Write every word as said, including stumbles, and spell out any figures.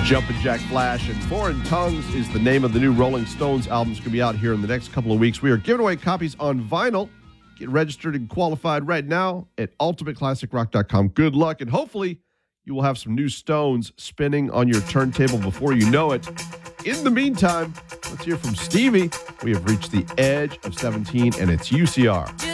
Jumpin' Jack Flash and Foreign Tongues is the name of the new Rolling Stones album. It's going to be out here in the next couple of weeks. We are giving away copies on vinyl. Get registered and qualified right now at ultimate classic rock dot com. Good luck, and hopefully you will have some new Stones spinning on your turntable before you know it. In the meantime, let's hear from Stevie. We have reached the edge of seventeen, and it's U C R.